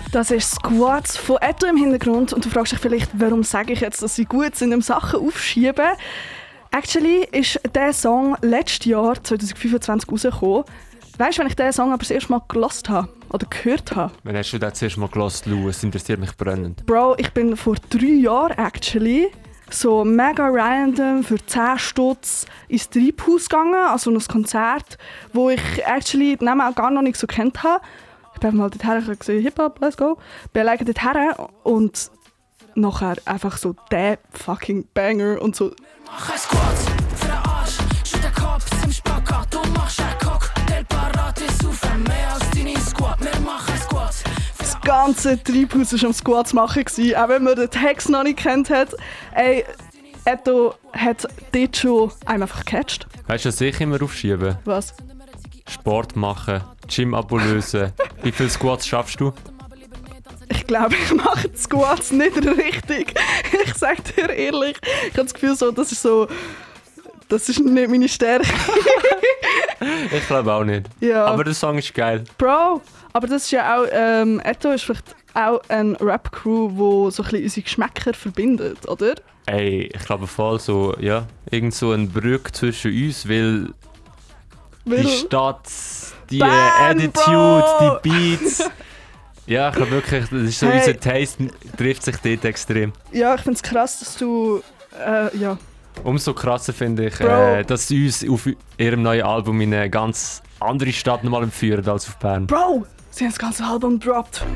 Das ist Squats von Etto im Hintergrund und du fragst dich vielleicht, warum sage ich jetzt, dass sie gut sind im Sachen aufschieben. Actually ist dieser Song letztes Jahr, 2025, rausgekommen. Weißt du, wenn ich diesen Song aber das erste Mal gehört habe oder gehört habe? Wann hast du das erste Mal gehört, Lou? Es interessiert mich brennend. Bro, ich bin vor 3 Jahren actually so mega random für 10 Stutz ins Treibhaus gegangen, also ein Konzert, wo ich actually den Namen auch gar noch nicht so kennt habe. Ich bin mal dorthin, ich habe gesehen, Hip-Hop, let's go. Bin alleine dorthin und nachher einfach so der fucking Banger und so. Mach ein Squat für den Arsch, schütt den Kopf im Spagat, du machst einen Cock, der Parat ist auf mehr als deine Squat, wir machen Squat. Das ganze Treibhaus war am Squats machen, auch wenn man den Text noch nicht kennt hat. Ey, Etto hat dort schon einem einfach gecatcht. Weißt du, was ich immer aufschiebe? Was? Sport machen, Gym-Abo lösen. Wie viele Squats schaffst du? Ich glaube, ich mache die Squats nicht richtig. Ich sage dir ehrlich, ich habe das Gefühl, das ist nicht meine Stärke. Ich glaube auch nicht. Ja. Aber der Song ist geil. Bro, aber das ist ja auch, Etto ist vielleicht auch eine Rap-Crew, die so ein bisschen unsere Geschmäcker verbindet, oder? Ey, ich glaube voll so, ja, irgend so ein Brücke zwischen uns, weil die Stadt, die Bam, Attitude, Bro! die Beats. Ja, ich glaube wirklich, das ist so, unser Taste trifft sich dort extrem. Ja, ich finde es krass, dass du, ja. Umso krasser finde ich, Bro. dass sie uns auf ihrem neuen Album in eine ganz andere Stadt nochmal führen als auf Bern. Bro, sie haben das ganze Album gedroppt.